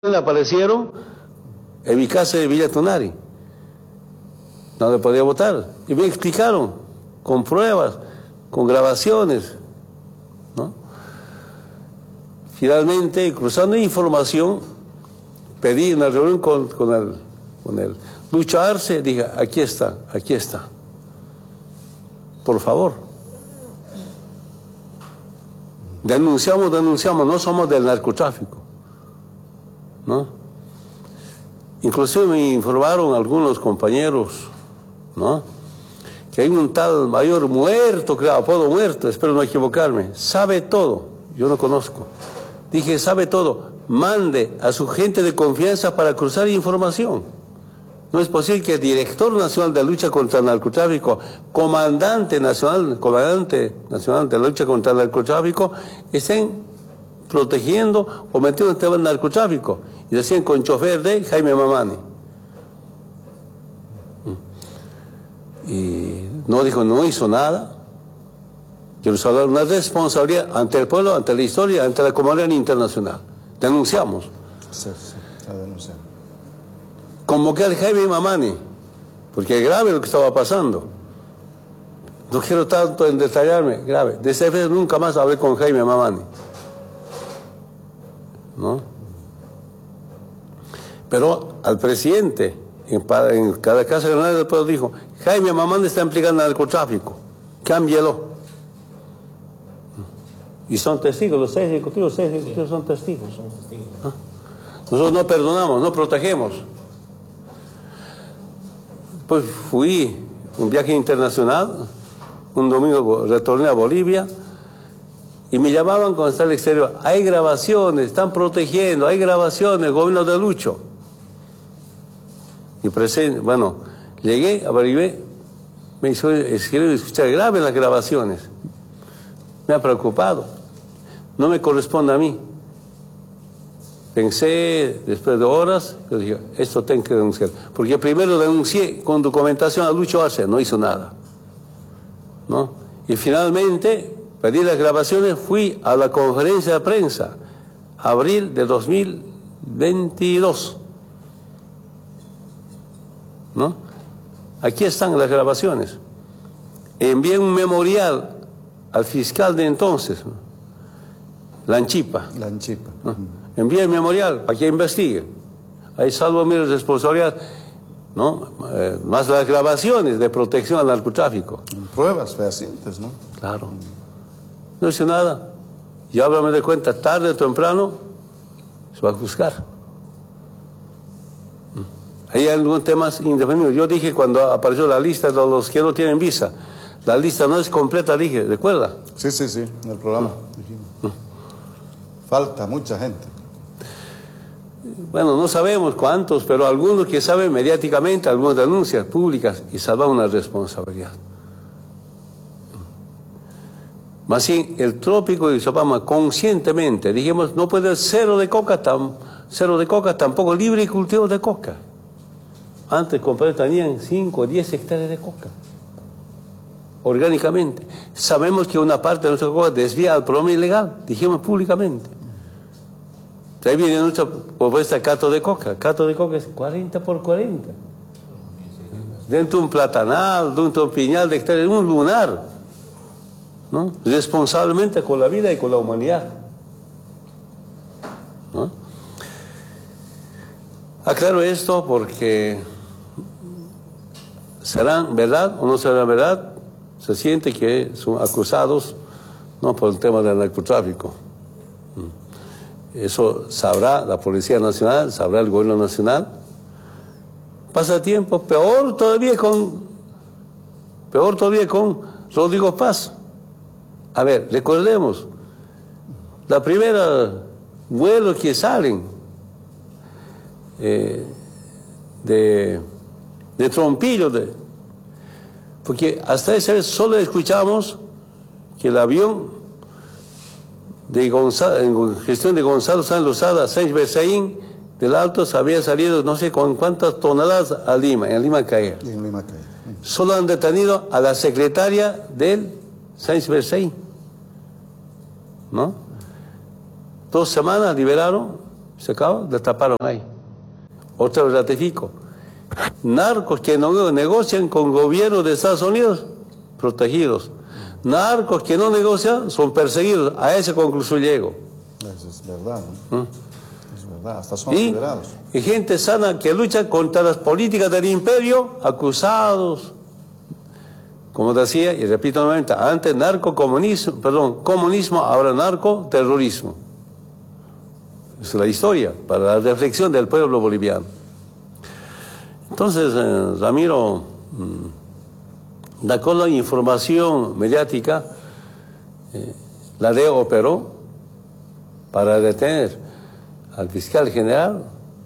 aparecieron en mi casa de Villa Tunari, donde podía votar, y me explicaron con pruebas, con grabaciones, ¿no? Finalmente, cruzando información, pedí una reunión con el Lucho Arce, dije, aquí está, por favor. Denunciamos, no somos del narcotráfico, ¿no? Inclusive me informaron algunos compañeros, ¿no?, que hay un tal mayor muerto, creo, apodo muerto, espero no equivocarme, sabe todo, yo no conozco. Dije, sabe todo, mande a su gente de confianza para cruzar información. No es posible que el director nacional de lucha contra el narcotráfico, comandante nacional de lucha contra el narcotráfico, estén protegiendo o metiendo el tema del narcotráfico. Y decían con chofer de Jaime Mamani. Y no dijo, no hizo nada. Quiero saber una responsabilidad ante el pueblo, ante la historia, ante la comunidad internacional. Denunciamos. Sí, a denunciar. Convoqué al Jaime Mamani, porque es grave lo que estaba pasando. No quiero tanto en detallarme, grave. Desde esa vez nunca más hablé con Jaime Mamani, ¿no? Pero al presidente, en cada casa general del pueblo, dijo, Jaime Mamani está implicado en el narcotráfico, cámbielo. Y son testigos, los seis ejecutivos son testigos. ¿Ah? Nosotros no perdonamos, no protegemos. Pues fui un viaje internacional, un domingo retorné a Bolivia y me llamaban cuando estaba en el exterior, hay grabaciones, están protegiendo, hay grabaciones, el gobierno de Lucho. Y bueno, llegué, averigué, me hizo escuchar grave las grabaciones. Me ha preocupado, no me corresponde a mí. Pensé, después de horas, yo dije, esto tengo que denunciar. Porque primero denuncié con documentación a Lucho Arce, no hizo nada, ¿no? Y finalmente, pedí las grabaciones, fui a la conferencia de prensa, abril de 2022, ¿no? Aquí están las grabaciones. Envié un memorial al fiscal de entonces, Lanchipa. ¿No? Envié el memorial para que investigue. Ahí salvo mi responsabilidad, ¿no? Más las grabaciones de protección al narcotráfico. Pruebas fehacientes, ¿no? Claro. No hice nada. Y ahora me doy cuenta, tarde o temprano, se va a juzgar. Hay algunos temas indefinidos. Yo dije cuando apareció la lista de los que no tienen visa, la lista no es completa, dije, ¿recuerda? Sí, en el programa. Falta mucha gente. Bueno, no sabemos cuántos, pero algunos que saben mediáticamente, algunas denuncias públicas y salvan una responsabilidad. Más bien, el trópico de Sopama, conscientemente, dijimos, no puede ser cero de coca, tampoco libre cultivo de coca. Antes, compadre, tenían 5 o 10 hectáreas de coca, orgánicamente. Sabemos que una parte de nuestra coca desvía al programa ilegal, dijimos públicamente. Ahí viene nuestra propuesta Cato de Coca. Cato de Coca es 40 por 40. Dentro de un platanal, dentro de un piñal de hectáreas, un lunar, ¿no? Responsablemente con la vida y con la humanidad, ¿no? Aclaro esto porque serán verdad o no serán verdad. Se siente que son acusados, ¿no?, por el tema del narcotráfico. Eso sabrá la Policía Nacional, sabrá el Gobierno Nacional. Pasa tiempo, peor todavía con Rodrigo Paz. A ver, recordemos, la primera vuelo que salen de Trompillo, porque hasta esa vez solo escuchamos que el avión en gestión de Gonzalo Sáenz Lozada, Sáenz Berzaín, del Alto, había salido no sé con cuántas toneladas a Lima, en Lima Caer. Solo han detenido a la secretaria del Sáenz Berzaín, ¿no? 2 semanas liberaron Se acaba, destaparon ahí. Otra vez ratifico. Narcos que no negocian con gobiernos de Estados Unidos, protegidos. Narcos que no negocian son perseguidos. A esa conclusión llego. Eso es verdad, ¿no? Es verdad, hasta son liberados. Y gente sana que lucha contra las políticas del imperio, acusados. Como decía, y repito nuevamente, antes comunismo, ahora narcoterrorismo. Es la historia, para la reflexión del pueblo boliviano. Entonces, Ramiro, de acuerdo a la información mediática, la DEA operó para detener al fiscal general.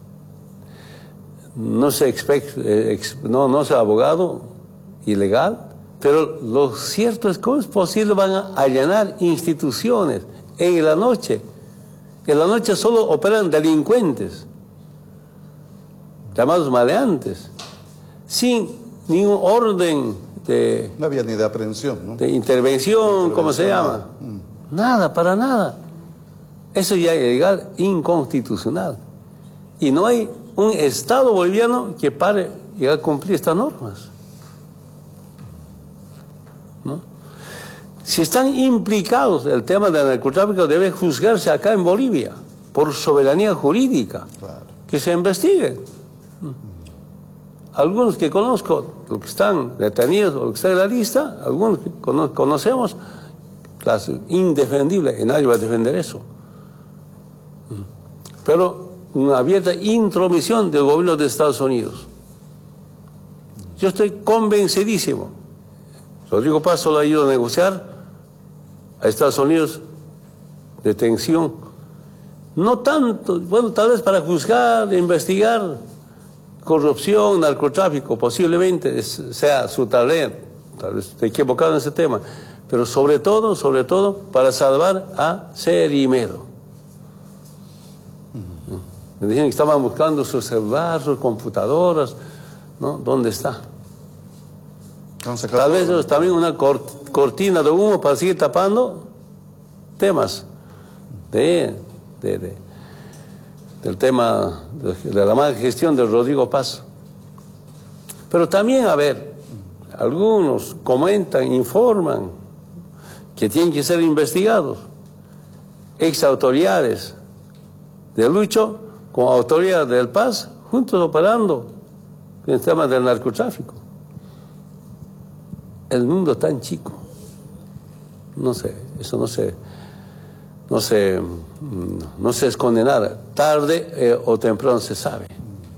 No sé abogado ilegal, pero lo cierto es que es posible van a allanar instituciones en la noche. En la noche solo operan delincuentes, llamados maleantes, sin ningún orden de... No había ni de aprehensión, ¿no? De intervención, ¿cómo se llama? Nada, para nada. Eso ya es ilegal, inconstitucional. Y no hay un Estado boliviano que pare y haga cumplir estas normas, ¿no? Si están implicados en el tema del narcotráfico, debe juzgarse acá en Bolivia, por soberanía jurídica, claro. Que se investiguen. Algunos que conozco, los que están detenidos o los que están en la lista, algunos que conocemos, claro, indefendible, y nadie va a defender eso. Pero una abierta intromisión del gobierno de Estados Unidos. Yo estoy convencidísimo. Rodrigo Paz solo ha ido a negociar a Estados Unidos detención. No tanto, bueno, tal vez para juzgar, investigar corrupción, narcotráfico, posiblemente sea su tarea, tal vez esté equivocado en ese tema, pero sobre todo, para salvar a Cerimero. Me dijeron que estaban buscando su celular, sus computadoras, ¿no? ¿Dónde está? Tal vez es también una cortina de humo para seguir tapando temas del tema de la mala gestión de Rodrigo Paz. Pero también, a ver, algunos comentan, informan que tienen que ser investigados ex autoridades de Lucho con autoridades del Paz, juntos operando en el tema del narcotráfico. El mundo es tan chico. No sé, eso no se esconde nada. Tarde o temprano se sabe.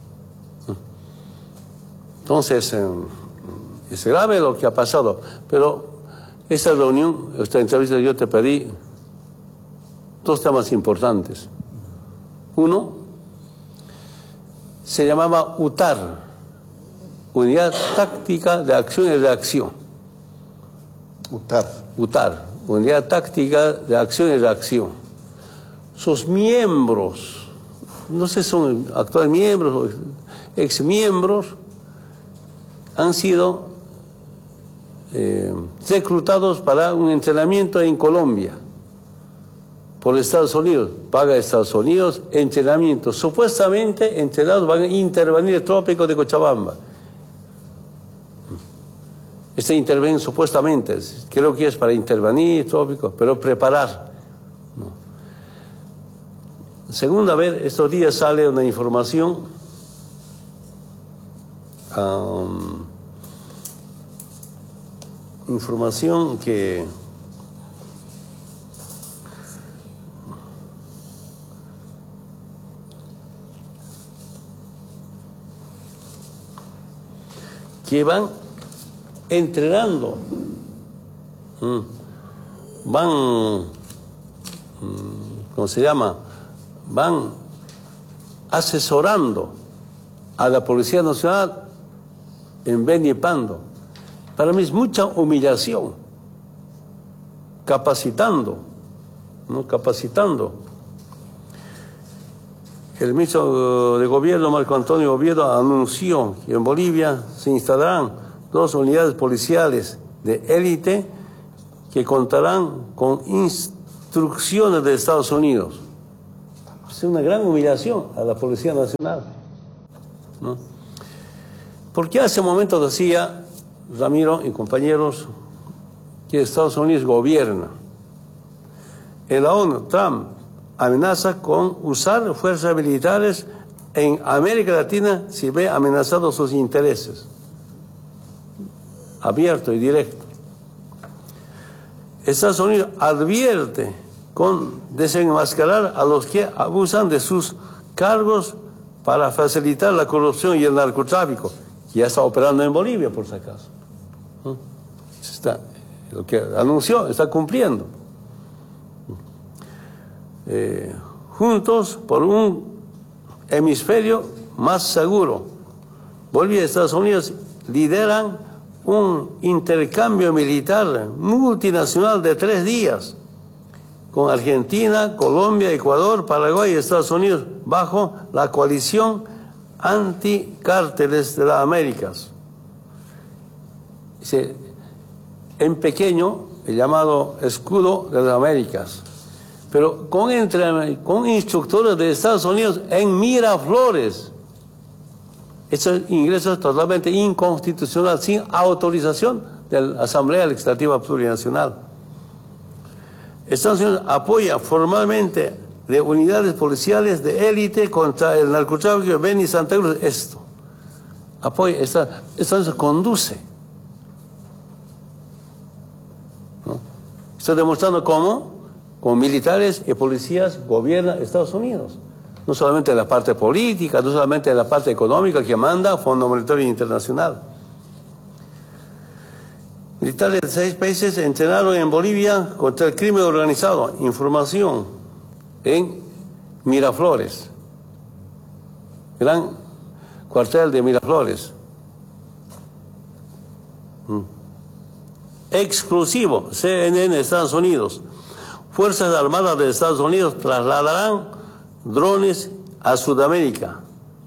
Entonces, es grave lo que ha pasado. Pero esta reunión, esta entrevista, yo te pedí dos temas importantes. Uno, se llamaba UTAR, Unidad Táctica de Acción y Reacción. UTAR, Unidad Táctica de Acción y Reacción. Sus miembros, no sé si son actuales miembros o exmiembros, han sido reclutados para un entrenamiento en Colombia por Estados Unidos. Paga Estados Unidos entrenamiento. Supuestamente entrenados van a intervenir el trópico de Cochabamba. Esta intervención supuestamente, creo que es para intervenir trópico, pero preparar. No. Segundo, a ver, estos días sale una información que van entrenando, ¿cómo se llama? Van asesorando a la Policía Nacional en Beni y Pando. Para mí es mucha humillación, capacitando, ¿no? Capacitando. El ministro de Gobierno, Marco Antonio Oviedo, anunció que en Bolivia se instalarán 2 unidades policiales de élite que contarán con instrucciones de Estados Unidos. Es una gran humillación a la Policía Nacional, ¿no? Porque hace momentos decía Ramiro y compañeros que Estados Unidos gobierna. En la ONU, Trump amenaza con usar fuerzas militares en América Latina si ve amenazados sus intereses. Abierto y directo. Estados Unidos advierte con desenmascarar a los que abusan de sus cargos para facilitar la corrupción y el narcotráfico, que ya está operando en Bolivia, por si acaso. Lo que anunció, está cumpliendo. Juntos por un hemisferio más seguro. Bolivia y Estados Unidos lideran un intercambio militar multinacional de 3 días con Argentina, Colombia, Ecuador, Paraguay y Estados Unidos bajo la coalición anticárteles de las Américas. Dice, en pequeño, el llamado escudo de las Américas, pero con instructores de Estados Unidos en Miraflores. Ese ingreso es totalmente inconstitucional, sin autorización de la Asamblea Legislativa Plurinacional. Estados Unidos apoya formalmente de unidades policiales de élite contra el narcotráfico. Beni Santa Cruz, esto. Apoya, Estados Unidos conduce. ¿No? Está demostrando cómo con militares y policías gobierna Estados Unidos. No solamente en la parte política, no solamente en la parte económica que manda Fondo Monetario Internacional. Militares de 6 países entrenaron en Bolivia contra el crimen organizado. Información en Miraflores. Gran cuartel de Miraflores. Exclusivo, CNN, Estados Unidos. Fuerzas Armadas de Estados Unidos trasladarán drones a Sudamérica.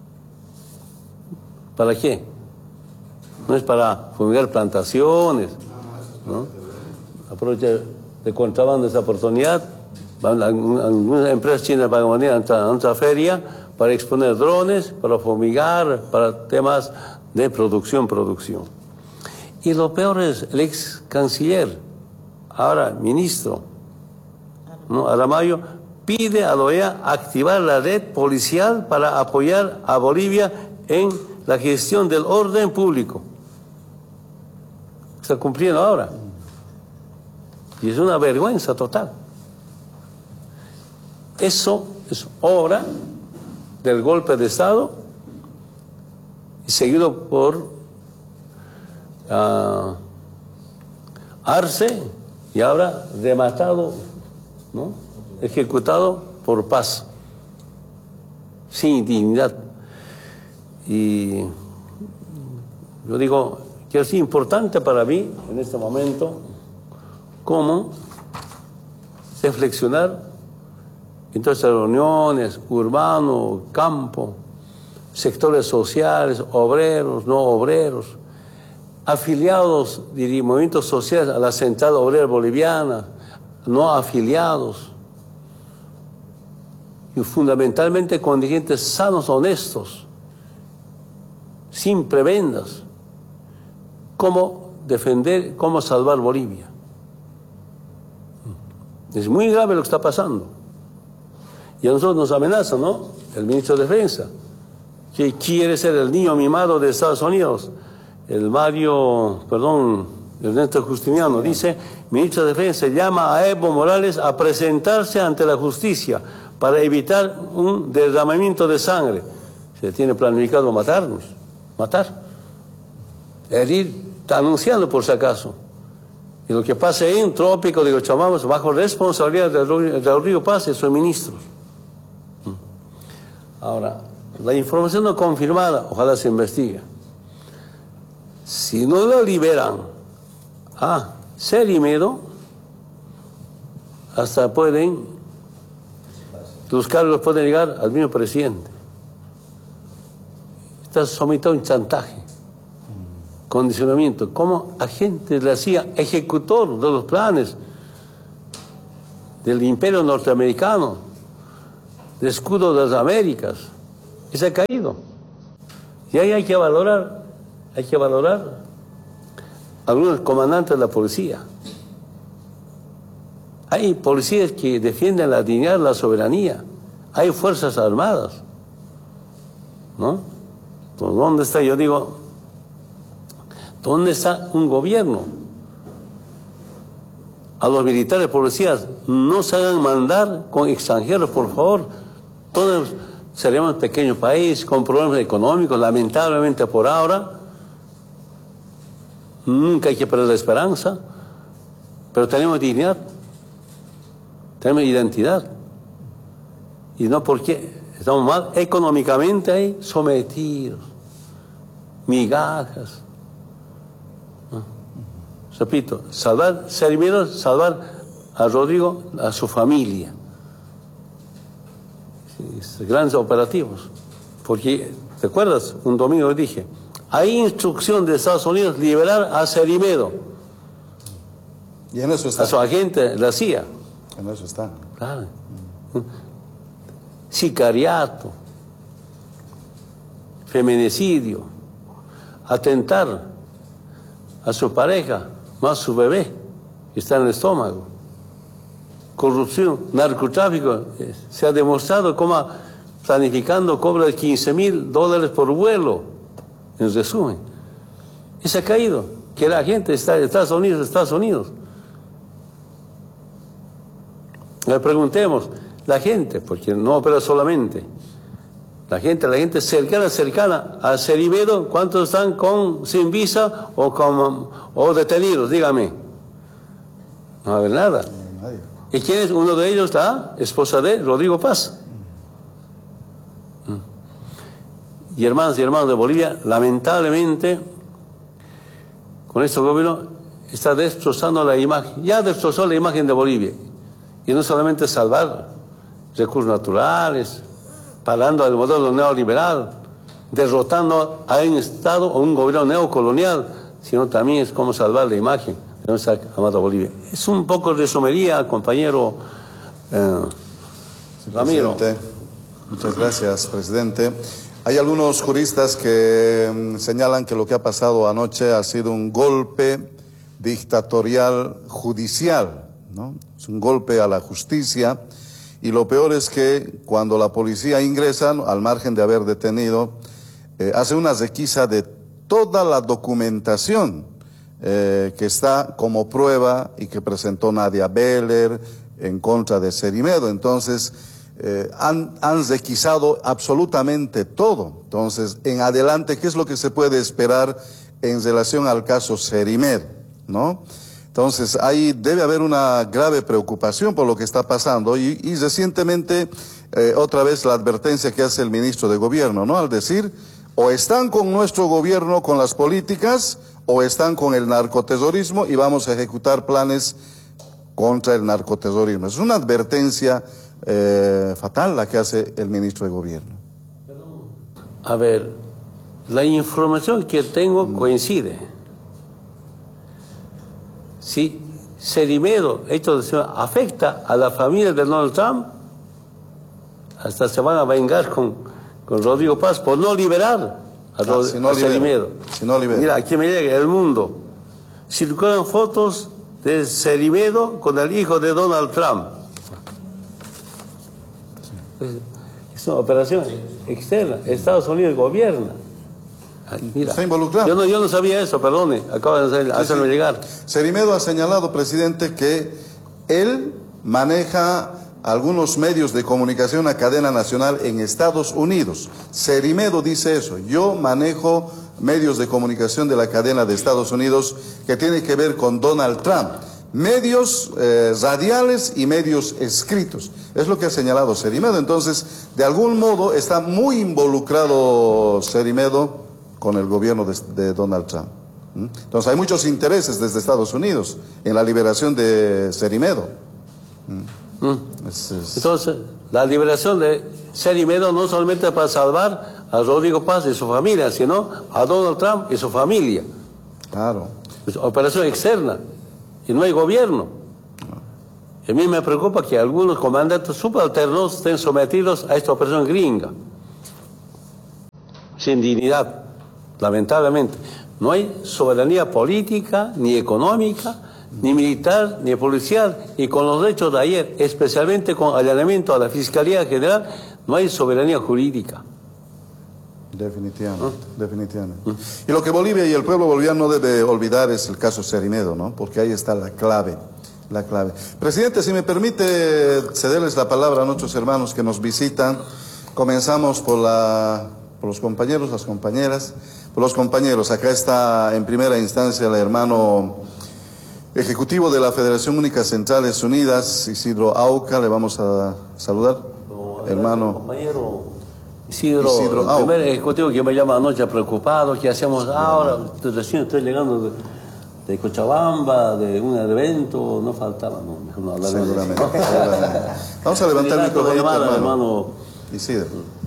¿Para qué? No es para fumigar plantaciones, ¿no? Aprovecha de contrabando esa oportunidad. Algunas empresas chinas van a venir a nuestra feria para exponer drones, para fumigar, para temas de producción. Y lo peor es el ex canciller, ahora ministro, ¿no? Aramayo, pide a la OEA activar la red policial para apoyar a Bolivia en la gestión del orden público. Está cumpliendo ahora. Y es una vergüenza total. Eso es obra del golpe de Estado, seguido por Arce, y ahora rematado, ¿no? Ejecutado por Paz, sin dignidad. Y yo digo que es importante para mí en este momento cómo reflexionar en todas estas reuniones, urbano, campo, sectores sociales, obreros, no obreros, afiliados de movimientos sociales a la Central Obrera Boliviana, no afiliados, y fundamentalmente con dirigentes sanos, honestos, sin prebendas. ¿Cómo defender, cómo salvar Bolivia? Es muy grave lo que está pasando. Y a nosotros nos amenaza, ¿no? El ministro de Defensa, que quiere ser el niño mimado de Estados Unidos. Ernesto Justiniano dice, ministro de Defensa llama a Evo Morales a presentarse ante la justicia para evitar un derramamiento de sangre. Se tiene planificado matarnos, herir, está anunciando por si acaso. Y lo que pasa ahí en Trópico de Cochabamba, bajo responsabilidad del Río Paz y sus ministros. Ahora, la información no confirmada, ojalá se investigue. Si no lo liberan a Cerimedo, hasta los cargos pueden llegar al mismo presidente. Está sometido a un chantaje, condicionamiento, como agente de la CIA, ejecutor de los planes del imperio norteamericano, de escudo de las Américas, y se ha caído. Y ahí hay que valorar algunos comandantes de la policía. Hay policías que defienden la dignidad, la soberanía. Hay fuerzas armadas, ¿no? Pues, ¿dónde está? Yo digo, ¿dónde está un gobierno? A los militares policías, no se hagan mandar con extranjeros, por favor. Todos seremos un pequeño país con problemas económicos, lamentablemente por ahora. Nunca hay que perder la esperanza, pero tenemos dignidad, tenemos identidad. Y no porque estamos mal económicamente ahí, sometidos, migajas. Repito, salvar a Rodrigo, a su familia. Grandes operativos. Porque, ¿te acuerdas? Un domingo dije, hay instrucción de Estados Unidos liberar a Cerimedo. Y en eso está. A su agente, la CIA. En eso está. Claro. Sicariato, feminicidio, atentar a su pareja, más su bebé, que está en el estómago. Corrupción, narcotráfico, se ha demostrado cómo planificando cobra de $15,000 por vuelo, en resumen. Y se ha caído, que la gente está en Estados Unidos. Le preguntemos, la gente, porque no opera solamente, la gente cercana a Cerimedo, ¿cuántos están sin visa o detenidos? Dígame. No va a haber nada. Nadie. ¿Y quién es? Uno de ellos, la esposa de Rodrigo Paz. Y hermanos de Bolivia, lamentablemente, con este gobierno está destrozando la imagen, ya destrozó la imagen de Bolivia. Y no solamente salvar recursos naturales, parando al modelo neoliberal, derrotando a un Estado o un gobierno neocolonial, sino también es como salvar la imagen de nuestra amada Bolivia. Es un poco de somería, compañero Ramiro. Muchas gracias, presidente. Hay algunos juristas que señalan que lo que ha pasado anoche ha sido un golpe dictatorial judicial, ¿no? Es un golpe a la justicia. Y lo peor es que cuando la policía ingresa, al margen de haber detenido, hace una requisa de toda la documentación que está como prueba y que presentó Nadia Beller en contra de Cerimedo. Entonces, han requisado absolutamente todo. Entonces, en adelante, ¿qué es lo que se puede esperar en relación al caso Cerimedo, ¿no? Entonces, ahí debe haber una grave preocupación por lo que está pasando y recientemente, otra vez la advertencia que hace el ministro de Gobierno, ¿no? Al decir, o están con nuestro gobierno, con las políticas, o están con el narcoterrorismo y vamos a ejecutar planes contra el narcoterrorismo. Es una advertencia fatal la que hace el ministro de Gobierno. A ver, la información que tengo coincide. Si Cerimedo, esto afecta a la familia de Donald Trump, hasta se van a vengar con Rodrigo Paz por no liberar a Cerimedo. Si no libera. Mira, aquí me llega El Mundo. Circulan fotos de Cerimedo con el hijo de Donald Trump. Es una operación externa. Estados Unidos gobierna. Mira, está involucrado. Yo no sabía eso, perdone, acaba de hacerme llegar. Cerimedo ha señalado, presidente, que él maneja algunos medios de comunicación a cadena nacional en Estados Unidos. Cerimedo dice eso, yo manejo medios de comunicación de la cadena de Estados Unidos que tiene que ver con Donald Trump. Medios radiales y medios escritos. Es lo que ha señalado Cerimedo. Entonces, de algún modo está muy involucrado Cerimedo con el gobierno de Donald Trump. Entonces hay muchos intereses desde Estados Unidos en la liberación de Cerimedo. Entonces, la liberación de Cerimedo no solamente para salvar a Rodrigo Paz y su familia, sino a Donald Trump y su familia. Claro. Es operación externa y no hay gobierno. A mí me preocupa que algunos comandantes subalternos estén sometidos a esta operación gringa, sin dignidad, lamentablemente. No hay soberanía política, ni económica, ni militar, ni policial, y con los hechos de ayer, especialmente con allanamiento a la Fiscalía General, no hay soberanía jurídica. Definitivamente, definitivamente. Y lo que Bolivia y el pueblo boliviano no debe olvidar es el caso Cerinedo, ¿no? Porque ahí está la clave, la clave. Presidente, si me permite cederles la palabra a nuestros hermanos que nos visitan. Comenzamos por los compañeros, las compañeras. Por los compañeros, acá está en primera instancia el hermano ejecutivo de la Federación Única Centrales Unidas, Isidro Auca. Le vamos a saludar. Hermano compañero Isidro el primer ejecutivo que me llama anoche preocupado, ¿qué hacemos ahora? Recién estoy llegando de Cochabamba, de un evento, no faltaba, no, mejor no hablar. Seguramente. Vamos a levantar el micrófono, hermano Isidro.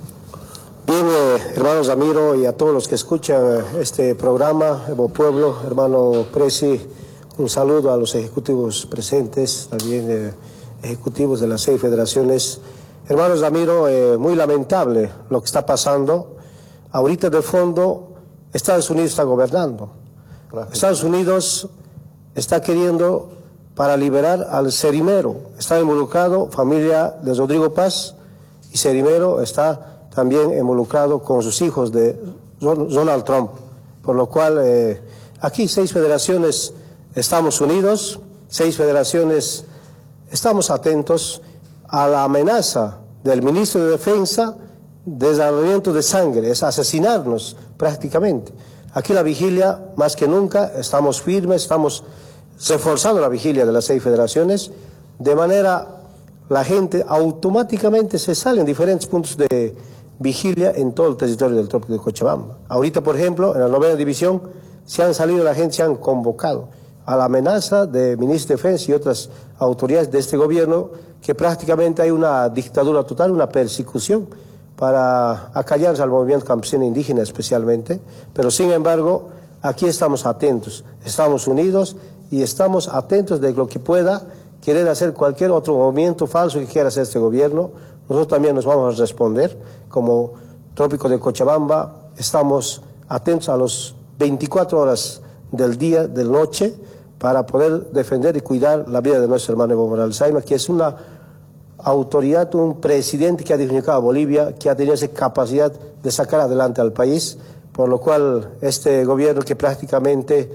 Bien, hermano Ramiro y a todos los que escuchan este programa, Evo Pueblo, hermano Presi, un saludo a los ejecutivos presentes, también ejecutivos de las 6 federaciones. Hermano Ramiro, muy lamentable lo que está pasando. Ahorita de fondo, Estados Unidos está gobernando. Estados Unidos está queriendo para liberar al Cerimero. Está involucrado familia de Rodrigo Paz y Cerimero está también involucrado con sus hijos de Donald Trump. Por lo cual, aquí 6 federaciones estamos unidos, 6 federaciones estamos atentos a la amenaza del ministro de Defensa de derramamiento de sangre, es asesinarnos prácticamente. Aquí la vigilia, más que nunca, estamos firmes, estamos reforzando la vigilia de las 6 federaciones, de manera la gente automáticamente se sale en diferentes puntos de vigilia en todo el territorio del Trópico de Cochabamba. Ahorita, por ejemplo, en la 9ª división, se han salido la gente, se han convocado a la amenaza de ministro de Defensa y otras autoridades de este gobierno, que prácticamente hay una dictadura total, una persecución para acallar al movimiento campesino indígena especialmente, pero sin embargo, aquí estamos atentos, estamos unidos y estamos atentos de lo que pueda querer hacer cualquier otro movimiento falso que quiera hacer este gobierno. Nosotros también nos vamos a responder, como Trópico de Cochabamba, estamos atentos a las 24 horas del día, de la noche, para poder defender y cuidar la vida de nuestro hermano Evo Morales Ayma, que es una autoridad, un presidente que ha dignificado a Bolivia, que ha tenido esa capacidad de sacar adelante al país, por lo cual este gobierno que prácticamente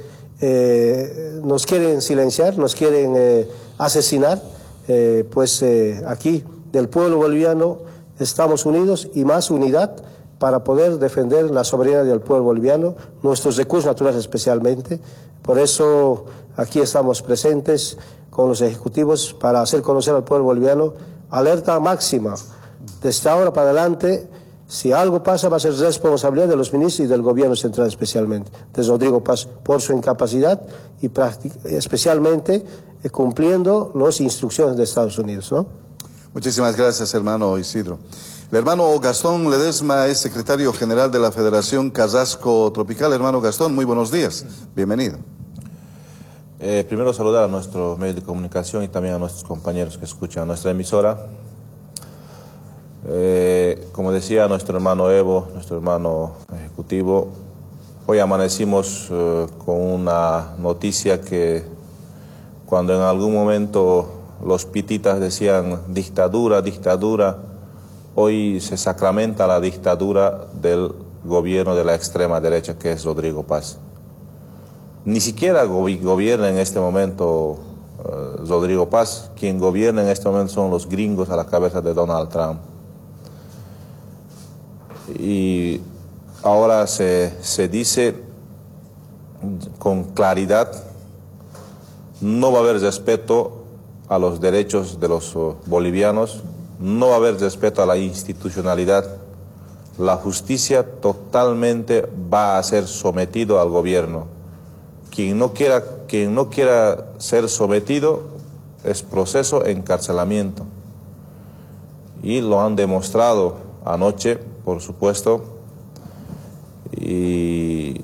nos quieren silenciar, nos quieren asesinar, aquí del pueblo boliviano estamos unidos y más unidad para poder defender la soberanía del pueblo boliviano, nuestros recursos naturales especialmente. Por eso aquí estamos presentes con los ejecutivos para hacer conocer al pueblo boliviano, alerta máxima. Desde ahora para adelante, si algo pasa, va a ser responsabilidad de los ministros y del gobierno central especialmente, de Rodrigo Paz, por su incapacidad y especialmente cumpliendo las instrucciones de Estados Unidos, ¿no? Muchísimas gracias, hermano Isidro. El hermano Gastón Ledesma es secretario general de la Federación Carrasco Tropical. Hermano Gastón, muy buenos días. Bienvenido. Primero saludar a nuestros medios de comunicación y también a nuestros compañeros que escuchan nuestra emisora. Como decía nuestro hermano Evo, nuestro hermano ejecutivo, hoy amanecimos con una noticia que cuando en algún momento los pititas decían dictadura, dictadura, hoy se sacramenta la dictadura del gobierno de la extrema derecha, que es Rodrigo Paz. Ni siquiera gobierna en este momento Rodrigo Paz. Quien gobierna en este momento son los gringos a la cabeza de Donald Trump. Y ahora se dice con claridad, no va a haber respeto a los derechos de los bolivianos, no va a haber respeto a la institucionalidad. La justicia totalmente va a ser sometido al gobierno. Quien no quiera ser sometido es proceso encarcelamiento. Y lo han demostrado anoche, por supuesto, y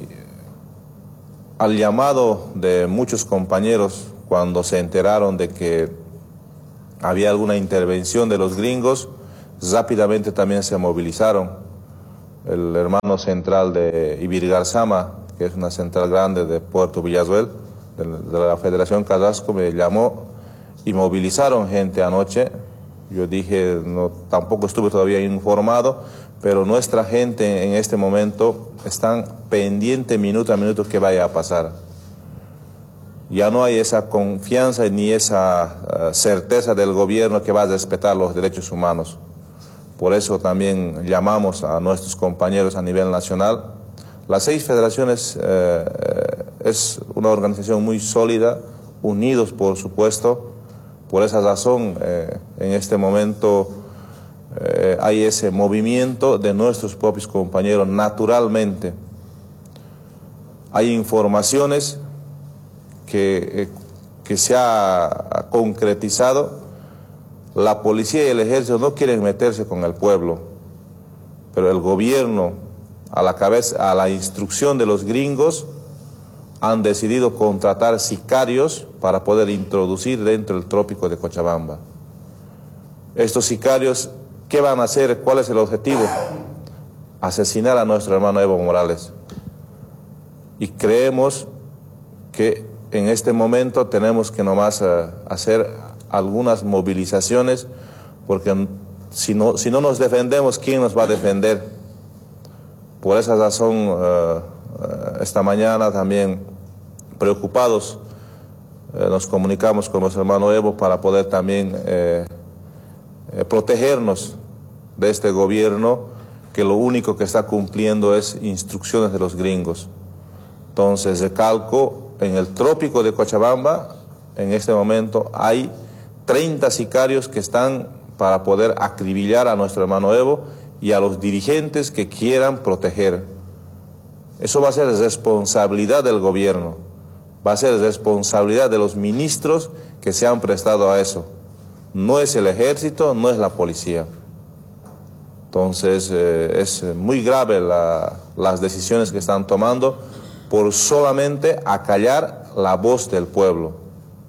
al llamado de muchos compañeros cuando se enteraron de que había alguna intervención de los gringos, rápidamente también se movilizaron. El hermano central de Ibirgarzama, que es una central grande de Puerto Villazuel, de la Federación Carrasco, me llamó y movilizaron gente anoche. Yo dije, no, tampoco estuve todavía informado, pero nuestra gente en este momento están pendiente minuto a minuto que vaya a pasar. Ya no hay esa confianza ni esa certeza del gobierno que va a respetar los derechos humanos. Por eso también llamamos a nuestros compañeros a nivel nacional. Las 6 federaciones es una organización muy sólida, unidos por supuesto. Por esa razón, en este momento hay ese movimiento de nuestros propios compañeros naturalmente. Hay informaciones que se ha concretizado. La policía y el ejército no quieren meterse con el pueblo, pero el gobierno, a la instrucción de los gringos, han decidido contratar sicarios para poder introducir dentro del trópico de Cochabamba. Estos sicarios, ¿qué van a hacer? ¿Cuál es el objetivo? Asesinar a nuestro hermano Evo Morales. Y creemos que en este momento tenemos que nomás hacer algunas movilizaciones, porque si no nos defendemos, ¿quién nos va a defender? Por esa razón, esta mañana también preocupados nos comunicamos con nuestro hermano Evo para poder también protegernos de este gobierno que lo único que está cumpliendo es instrucciones de los gringos. Entonces, recalco, en el trópico de Cochabamba, en este momento hay 30 sicarios que están para poder acribillar a nuestro hermano Evo y a los dirigentes que quieran proteger. Eso va a ser responsabilidad del gobierno, va a ser responsabilidad de los ministros que se han prestado a eso. No es el ejército, no es la policía. Entonces es muy grave las decisiones que están tomando por solamente acallar la voz del pueblo.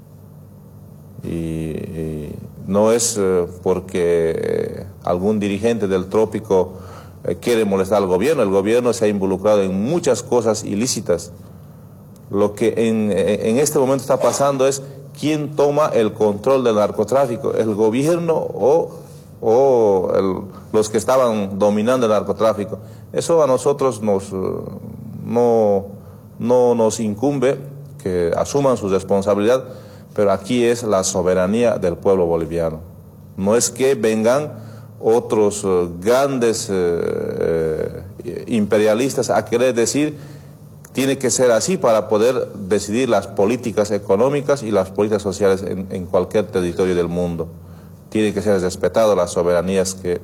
Y no es porque algún dirigente del trópico quiere molestar al gobierno. El gobierno se ha involucrado en muchas cosas ilícitas. Lo que en este momento está pasando es quién toma el control del narcotráfico, el gobierno o los que estaban dominando el narcotráfico. Eso a nosotros no nos incumbe, que asuman su responsabilidad, pero aquí es la soberanía del pueblo boliviano. No es que vengan otros grandes imperialistas a querer decir tiene que ser así para poder decidir las políticas económicas y las políticas sociales en cualquier territorio del mundo. Tiene que ser respetado las soberanías que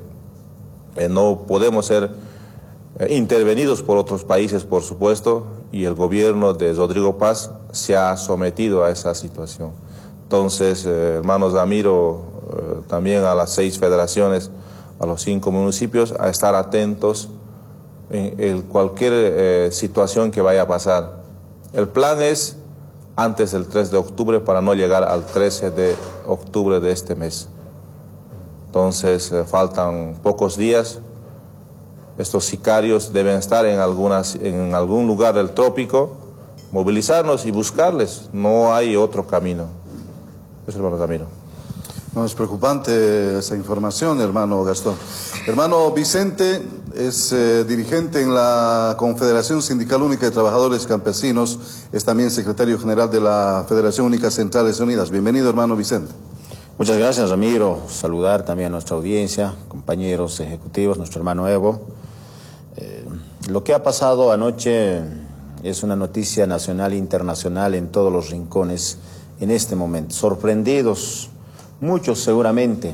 no podemos ser intervenidos por otros países, por supuesto, y el gobierno de Rodrigo Paz se ha sometido a esa situación. Entonces, hermanos Ramiro, también a las 6 federaciones, a los 5 municipios, a estar atentos en cualquier situación que vaya a pasar. El plan es antes del 3 de octubre para no llegar al 13 de octubre de este mes. Entonces, faltan pocos días. Estos sicarios deben estar en algún lugar del trópico, movilizarnos y buscarles. No hay otro camino. Eso, hermano Ramiro. No, es preocupante esa información, hermano Gastón. Hermano Vicente es dirigente en la Confederación Sindical Única de Trabajadores Campesinos, es también secretario general de la Federación Única Centrales Unidas. Bienvenido, hermano Vicente. Muchas gracias, Ramiro. Saludar también a nuestra audiencia, compañeros ejecutivos, nuestro hermano Evo. Lo que ha pasado anoche es una noticia nacional e internacional en todos los rincones en este momento. Sorprendidos, muchos seguramente,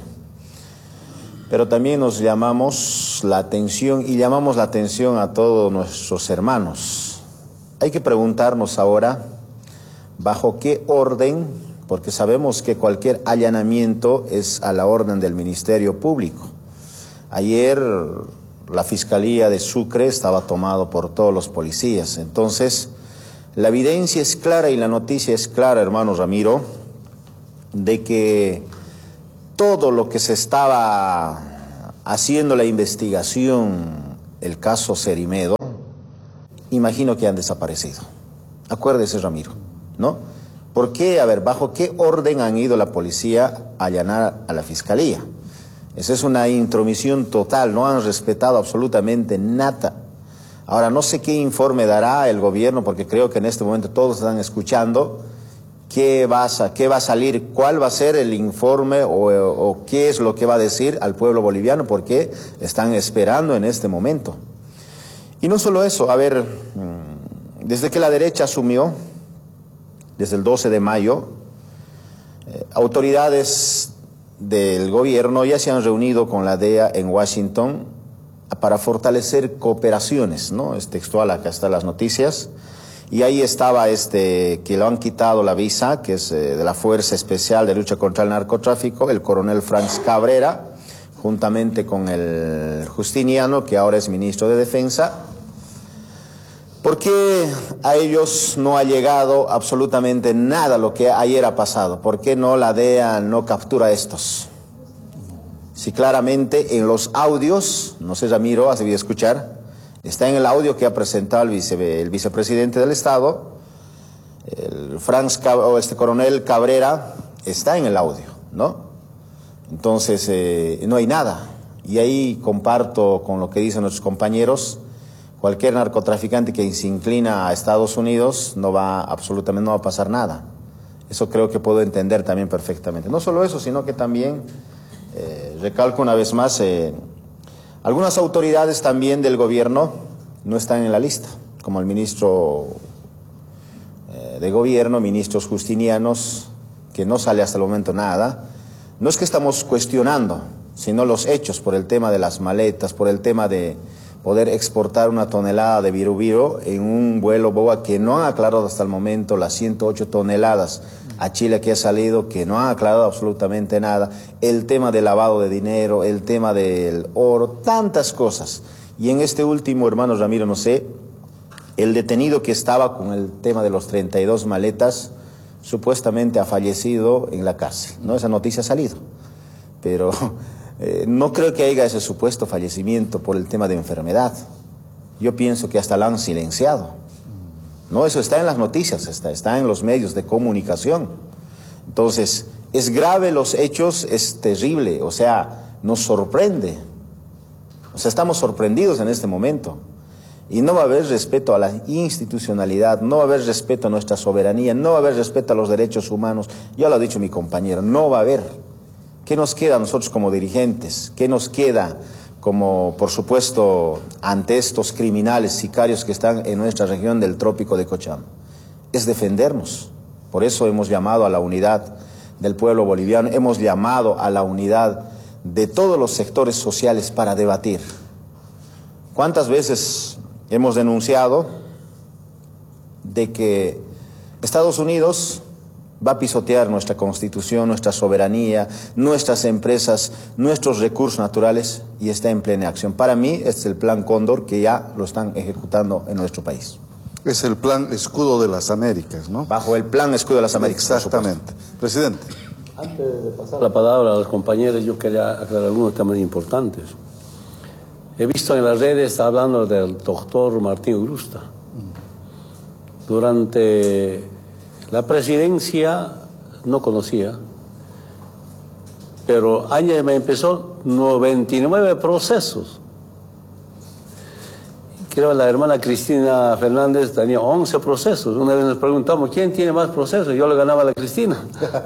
pero también nos llamamos la atención y llamamos la atención a todos nuestros hermanos. Hay que preguntarnos ahora bajo qué orden, porque sabemos que cualquier allanamiento es a la orden del Ministerio Público. Ayer la Fiscalía de Sucre estaba tomado por todos los policías. Entonces, la evidencia es clara y la noticia es clara, hermano Ramiro, de que todo lo que se estaba haciendo la investigación, el caso Cerimedo, imagino que han desaparecido. Acuérdese, Ramiro, ¿no? ¿Por qué? A ver, ¿bajo qué orden han ido la policía a allanar a la fiscalía? Esa es una intromisión total, no han respetado absolutamente nada. Ahora, no sé qué informe dará el gobierno, porque creo que en este momento todos están escuchando qué va a salir, cuál va a ser el informe o qué es lo que va a decir al pueblo boliviano, porque están esperando en este momento. Y no solo eso, a ver, desde que la derecha asumió, desde el 12 de mayo, autoridades del gobierno ya se han reunido con la DEA en Washington para fortalecer cooperaciones, ¿no? Es textual, acá están las noticias. Y ahí estaba que lo han quitado la visa, que es de la Fuerza Especial de Lucha contra el Narcotráfico, el coronel Franz Cabrera, juntamente con el Justiniano, que ahora es ministro de Defensa. ¿Por qué a ellos no ha llegado absolutamente nada lo que ayer ha pasado? ¿Por qué no la DEA no captura a estos? Si claramente en los audios, no sé, Ramiro, has debido escuchar, está en el audio que ha presentado el vicepresidente del Estado, el coronel Cabrera, está en el audio, ¿no? Entonces, no hay nada. Y ahí comparto con lo que dicen nuestros compañeros. Cualquier narcotraficante que se inclina a Estados Unidos absolutamente no va a pasar nada. Eso creo que puedo entender también perfectamente. No solo eso, sino que también, recalco una vez más, algunas autoridades también del gobierno no están en la lista, como el ministro de gobierno, ministros justinianos, que no sale hasta el momento nada. No es que estamos cuestionando, sino los hechos por el tema de las maletas, por el tema de poder exportar 1 tonelada de viru en un vuelo BOA que no han aclarado hasta el momento, las 108 toneladas a Chile que ha salido, que no han aclarado absolutamente nada, el tema del lavado de dinero, el tema del oro, tantas cosas. Y en este último, hermano Ramiro, no sé, el detenido que estaba con el tema de los 32 maletas, supuestamente ha fallecido en la cárcel, ¿no? Esa noticia ha salido, pero no creo que haya ese supuesto fallecimiento por el tema de enfermedad. Yo pienso que hasta la han silenciado. No, eso está en las noticias, está en los medios de comunicación. Entonces, es grave los hechos, es terrible, o sea, nos sorprende. O sea, estamos sorprendidos en este momento. Y no va a haber respeto a la institucionalidad, no va a haber respeto a nuestra soberanía, no va a haber respeto a los derechos humanos. Ya lo ha dicho mi compañero, no va a haber. ¿Qué nos queda a nosotros como dirigentes? ¿Qué nos queda como, por supuesto, ante estos criminales sicarios que están en nuestra región del Trópico de Cochabamba? Es defendernos. Por eso hemos llamado a la unidad del pueblo boliviano, hemos llamado a la unidad de todos los sectores sociales para debatir. ¿Cuántas veces hemos denunciado de que Estados Unidos va a pisotear nuestra Constitución, nuestra soberanía, nuestras empresas, nuestros recursos naturales, y está en plena acción? Para mí, este es el plan Cóndor que ya lo están ejecutando en nuestro país. Es el plan Escudo de las Américas, ¿no? Bajo el plan Escudo de las Américas. Exactamente. Presidente. Antes de pasar la palabra a los compañeros, yo quería aclarar algunos temas importantes. He visto en las redes, está hablando del doctor Martín Urrusta. Durante la presidencia no conocía, pero años me empezó 99 procesos. Creo que la hermana Cristina Fernández tenía 11 procesos. Una vez nos preguntamos, ¿quién tiene más procesos? Yo le ganaba a la Cristina.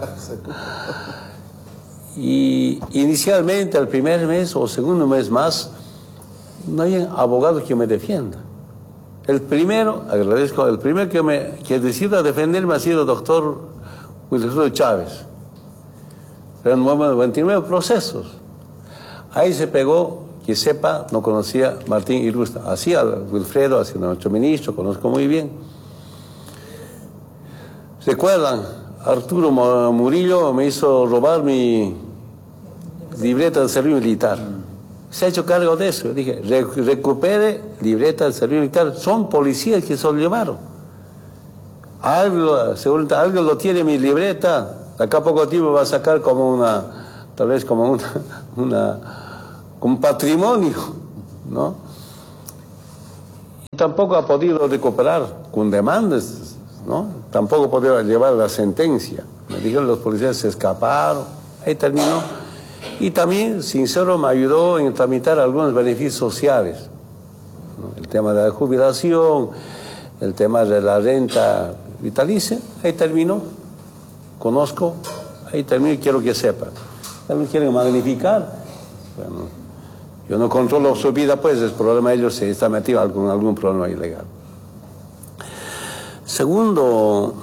Y inicialmente, el primer mes o segundo mes más, no hay abogado que me defienda. El primero, agradezco, el primero que decida defenderme ha sido el doctor Wilfredo Chávez. Pero en 29 procesos. Ahí se pegó, que sepa, no conocía Martín Urrusta. Así a Wilfredo, así a nuestro ministro, conozco muy bien. ¿Recuerdan? Arturo Murillo me hizo robar mi libreta del servicio militar. Se ha hecho cargo de eso. Yo dije, recupere libreta del servicio militar. Son policías que se lo llevaron. Alguien lo tiene mi libreta. De acá a poco tiempo va a sacar como una tal vez como un patrimonio, ¿no? Y tampoco ha podido recuperar con demandas, ¿no? Tampoco ha podido llevar la sentencia. Me dijeron los policías se escaparon, ahí terminó. Y también, sincero, me ayudó en tramitar algunos beneficios sociales, ¿no? El tema de la jubilación, el tema de la renta vitalicia, ahí terminó. Conozco, ahí termino y quiero que sepan. También quieren magnificar. Bueno, yo no controlo su vida, pues es problema de ellos si está metido en algún problema ilegal. Segundo,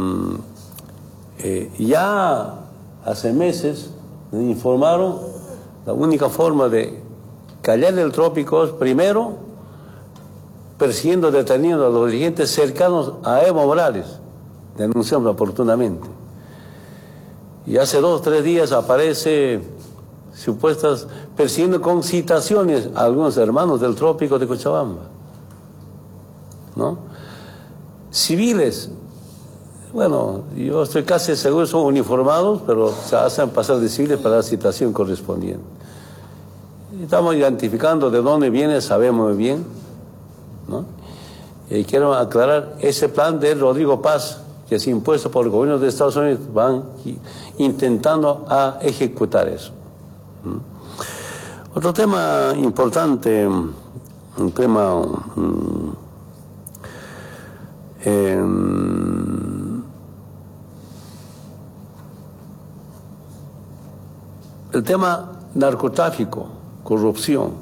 ya hace meses me informaron la única forma de callar el trópico es primero persiguiendo, deteniendo a los dirigentes cercanos a Evo Morales, denunciamos oportunamente. Y hace 2 o 3 días aparece supuestas persiguiendo con citaciones a algunos hermanos del trópico de Cochabamba, ¿no? Civiles, bueno, yo estoy casi seguro son uniformados, pero se hacen pasar de civiles para la citación correspondiente. Estamos identificando de dónde viene, sabemos muy bien, ¿no? Y quiero aclarar, ese plan de Rodrigo Paz, que es impuesto por el gobierno de Estados Unidos, van intentando a ejecutar eso. Otro tema importante, un tema el tema narcotráfico, corrupción.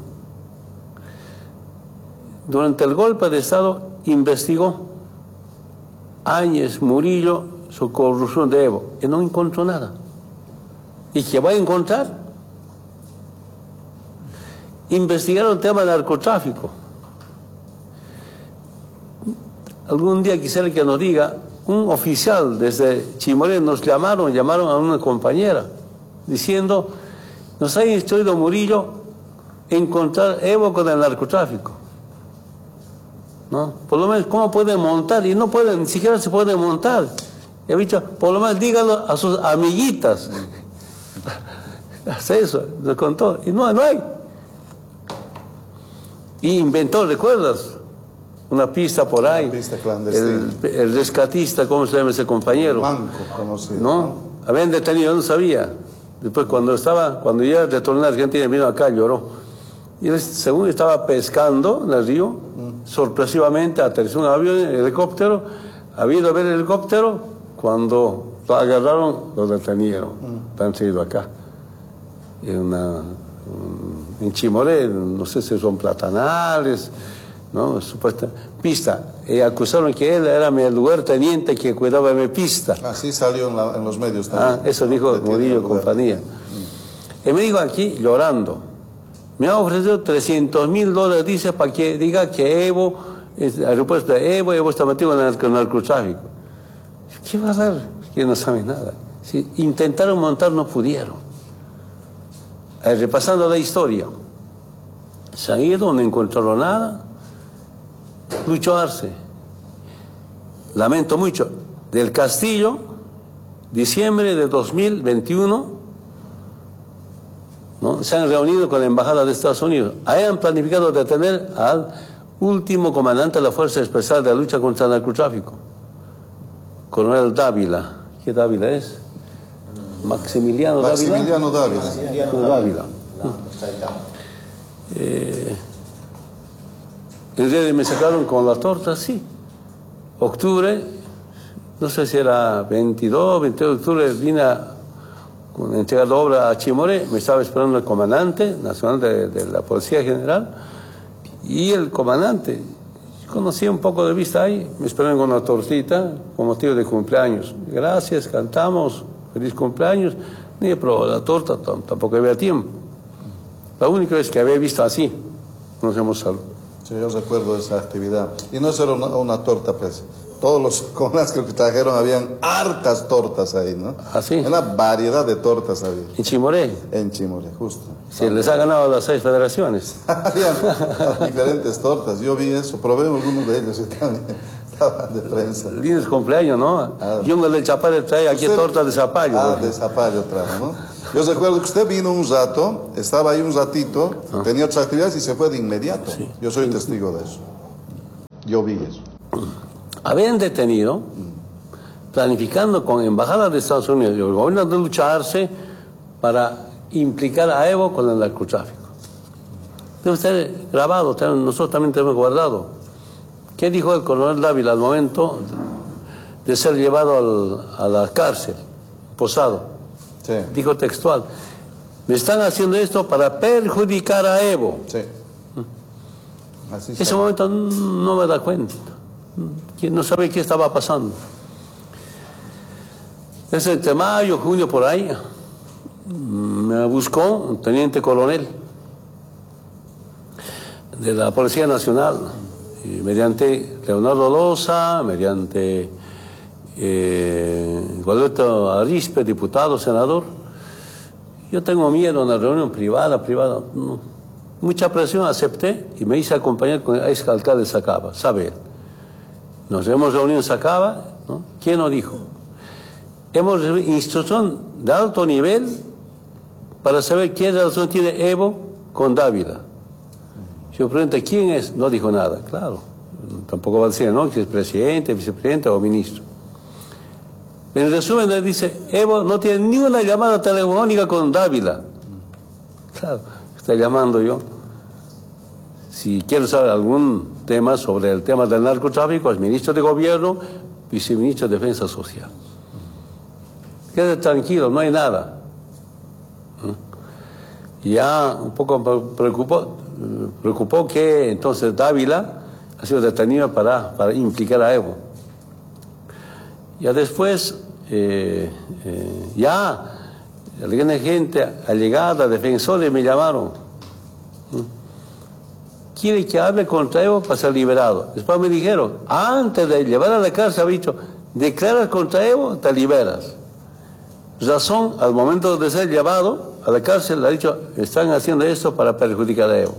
Durante el golpe de Estado investigó Áñez, Murillo, su corrupción de Evo, y no encontró nada. ¿Y qué va a encontrar? Investigaron el tema del narcotráfico. Algún día quisiera que nos diga, un oficial desde Chimoré nos llamaron a una compañera, diciendo, nos ha instruido Murillo encontrar Evo con el narcotráfico, ¿no? Por lo menos, ¿cómo pueden montar? Y no pueden, ni siquiera se pueden montar. Y ha dicho, por lo menos díganlo a sus amiguitas. Hace eso, nos contó. Y no hay. Y inventó, ¿recuerdas? Una pista por ahí. Una pista clandestina. El rescatista, ¿cómo se llama ese compañero? Manco, conocido. ¿No? Habían detenido, yo no sabía. Después cuando ya retornó a Argentina, vino acá, lloró. Y él, según estaba pescando en el río, sorpresivamente aterrizó un avión, helicóptero, había ido a ver el helicóptero, cuando lo agarraron, lo detenieron. Han traído acá. En Chimoré, no sé si son platanales, ¿no? Supuesta pista. Y acusaron que él era mi lugarteniente que cuidaba mi pista. Así salió en los medios también. Eso dijo Murillo y compañía. Y me dijo aquí, llorando, me ha ofrecido $300,000, dice, para que diga que Evo, el aeropuerto de Evo está metido en el narcotráfico. ¿Qué va a dar? Que no sabe nada. Si intentaron montar, no pudieron. Repasando la historia, se han ido, no encontraron nada, Lucho Arce, lamento mucho, del Castillo, diciembre de 2021, ¿no? Se han reunido con la Embajada de Estados Unidos, ahí han planificado detener al último comandante de la Fuerza Especial de la Lucha contra el Narcotráfico, Coronel Dávila. ¿Qué Dávila es? Maximiliano Dávila. El día de me sacaron con la torta, sí. Octubre, no sé si era 22, 22 de octubre, vine a entregar la obra a Chimoré, me estaba esperando el comandante nacional de la Policía General y el comandante. Conocí un poco de vista ahí, me esperaron con una tortita con motivo de cumpleaños. Gracias, cantamos, feliz cumpleaños. Ni he probado la torta, tampoco había tiempo. La única vez que había visto así, nos hemos saludado. Sí, yo recuerdo esa actividad. Y no solo una torta, pues. Todos los conas que trajeron, habían hartas tortas ahí, ¿no? ¿Ah, sí? Una variedad de tortas había. ¿En Chimoré? En Chimoré, justo. Sí, les ha ganado las 6 federaciones. Habían diferentes tortas. Yo vi eso, probé algunos de ellos y también estaban de prensa. Lindos cumpleaños, ¿no? Yo del Chapare trae aquí torta de zapallo. De zapallo trajo, ¿no? Yo recuerdo que usted vino un rato, estaba ahí un ratito, tenía otras actividades y se fue de inmediato. Sí. Yo soy testigo de eso. Yo vi eso. Habían detenido, planificando con embajadas de Estados Unidos y el gobierno de lucharse para implicar a Evo con el narcotráfico. Debe estar grabado, nosotros también tenemos guardado. ¿Qué dijo el coronel Dávila al momento de ser llevado a la cárcel, posado? Sí. Dijo textual: me están haciendo esto para perjudicar a Evo. Sí. Así En ese está. momento no me da cuenta. No sabía qué estaba pasando. Es entre mayo, junio, por ahí. Me buscó un teniente coronel de la Policía Nacional, y mediante Leonardo Loza, mediante Guadalupe Arispe, diputado, senador. Yo tengo miedo en la reunión privada, no. Mucha presión, acepté y me hice acompañar con el exalcalde de Sacaba, sabe él. Nos hemos reunido en Sacaba, ¿no? ¿Quién nos dijo? Hemos recibido instrucción de alto nivel para saber qué relación tiene Evo con Dávila. Yo pregunté, ¿quién es? No dijo nada, claro. Tampoco va a decir, ¿no?, que es presidente, vicepresidente o ministro. En resumen, le dice, Evo no tiene ni una llamada telefónica con Dávila. Claro, está llamando yo. Si quiero saber algún tema sobre el tema del narcotráfico, es ministro de Gobierno, viceministro de Defensa Social. Quede tranquilo, no hay nada. Ya un poco preocupó que entonces Dávila ha sido detenido para implicar a Evo. Ya después, alguna gente allegada, defensores, me llamaron. Quiere que hable contra Evo para ser liberado. Después me dijeron, antes de llevar a la cárcel, había dicho, declaras contra Evo, te liberas. Razón, al momento de ser llevado a la cárcel, le ha dicho, están haciendo esto para perjudicar a Evo.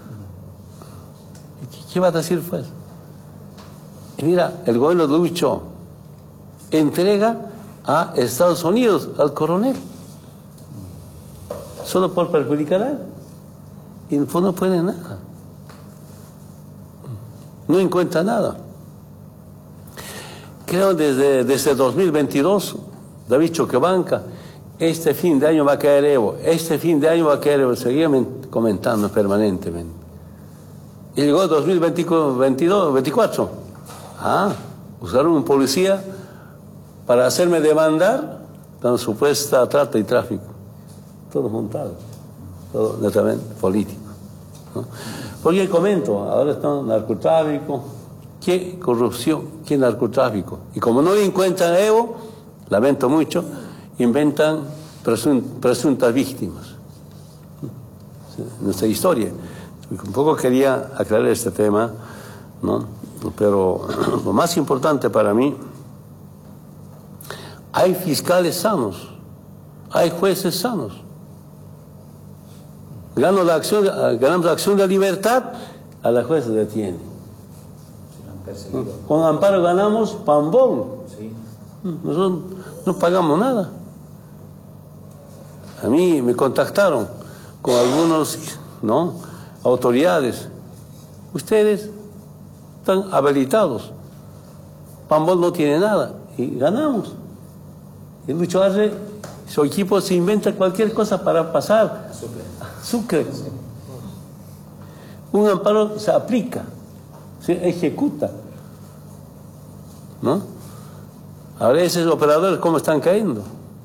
¿Qué va a decir, pues? Y mira, el gobierno luchó, entrega a Estados Unidos al coronel, solo por perjudicar a él. Y en el fondo no puede nada. No encuentra nada. Creo desde 2022, David Choquebanca, este fin de año va a caer Evo, este fin de año va a caer Evo, seguía comentando permanentemente. Y llegó 2024. Usaron un policía para hacerme demandar con supuesta trata y tráfico. Todo montado, todo netamente político, ¿no? Porque comento, ahora está narcotráfico, qué corrupción, qué narcotráfico. Y como no le encuentran a Evo, lamento mucho, inventan presuntas víctimas. Nuestra historia. Un poco quería aclarar este tema, ¿no? Pero lo más importante para mí, hay fiscales sanos, hay jueces sanos. Ganamos la acción de libertad, a la jueza detiene. Con amparo ganamos Pambón. Nosotros no pagamos nada. A mí me contactaron con algunos, ¿no?, autoridades. Ustedes están habilitados. Pambón no tiene nada. Y ganamos. Y Lucho Arce, su equipo se inventa cualquier cosa para pasar. Sucre. Un amparo se aplica, se ejecuta, ¿no? A veces operadores, ¿cómo están cayendo?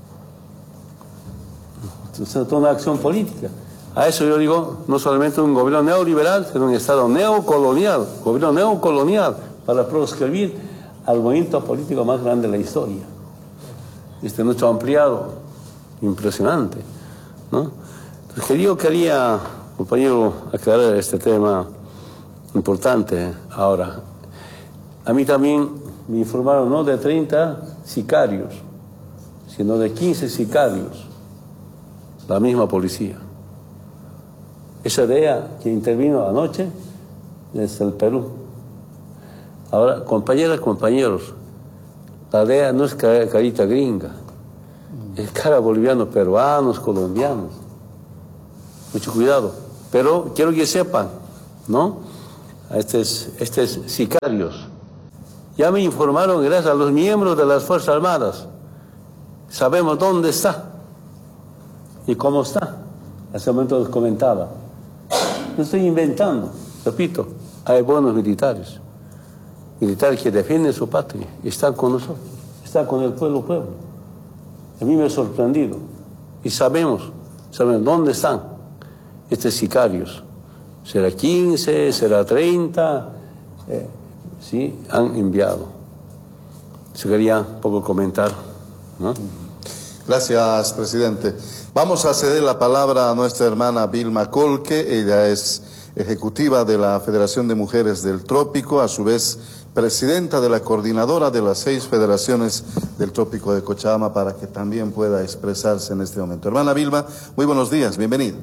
Entonces, es una acción política. A eso yo digo, no solamente un gobierno neoliberal, sino un Estado neocolonial, gobierno neocolonial, para proscribir al movimiento político más grande de la historia. Nuestro ampliado, impresionante, ¿no? Entonces, yo quería, compañero, aclarar este tema importante ahora. A mí también me informaron no de 30 sicarios, sino de 15 sicarios, la misma policía. Esa DEA que intervino anoche desde el Perú. Ahora, compañeras, compañeros, la DEA no es carita gringa. Es cara bolivianos, peruanos, colombianos. Mucho cuidado. Pero quiero que sepan, ¿no? Estos sicarios. Ya me informaron, gracias a los miembros de las Fuerzas Armadas. Sabemos dónde está y cómo está. Hace un momento les comentaba. No estoy inventando, repito, hay buenos militares. Militares que defienden su patria, están con nosotros, están con el pueblo. A mí me ha sorprendido. Y sabemos dónde están estos sicarios. Será 15, será 30, sí, han enviado. Se quería un poco comentar, ¿no? Gracias, presidente. Vamos a ceder la palabra a nuestra hermana Vilma Colque. Ella es ejecutiva de la Federación de Mujeres del Trópico, a su vez presidenta de la coordinadora de las 6 federaciones del Trópico de Cochabamba, para que también pueda expresarse en este momento. Hermana Vilma, muy buenos días, bienvenida.